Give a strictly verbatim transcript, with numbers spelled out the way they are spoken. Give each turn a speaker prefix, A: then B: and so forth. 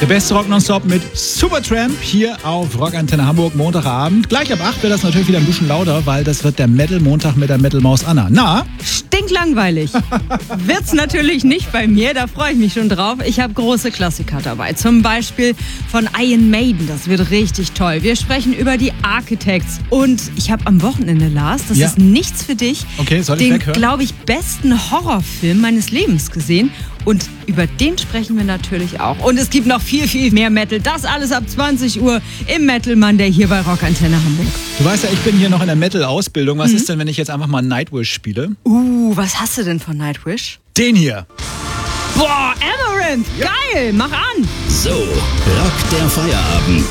A: Der beste Rock nonstop mit Supertramp hier auf Rockantenne Hamburg, Montagabend. Gleich ab acht wird das natürlich wieder ein bisschen lauter, weil das wird der Metal-Montag mit der Metal-Maus Anna. Na?
B: Stinklangweilig. Wird's natürlich nicht bei mir, da freue ich mich schon drauf. Ich habe große Klassiker dabei, zum Beispiel von Iron Maiden, das wird richtig toll. Wir sprechen über die Architects und ich habe am Wochenende, Lars, das
A: Ja.
B: ist nichts für dich,
A: Okay, soll ich
B: den,
A: weghören?
B: glaube ich, besten Horrorfilm meines Lebens gesehen. Und über den sprechen wir natürlich auch. Und es gibt noch viel, viel mehr Metal. Das alles ab zwanzig Uhr im Metal Monday hier bei Rockantenne Hamburg.
A: Du weißt ja, ich bin hier noch in der Metal-Ausbildung. Was ist denn, wenn ich jetzt einfach mal Nightwish spiele?
B: Uh, was hast du denn von Nightwish?
A: Den hier.
B: Boah, Amaranth, geil, mach an.
C: So rockt der Feierabend.